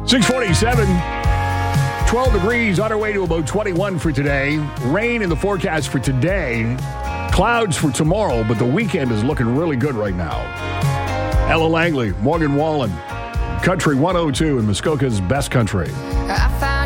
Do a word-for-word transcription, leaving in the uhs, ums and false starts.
six forty-seven, twelve degrees on our way to about twenty-one for today. Rain in the forecast for today. Clouds for tomorrow, but the weekend is looking really good right now. Ella Langley, Morgan Wallen, Country one oh two in Muskoka's Best Country. I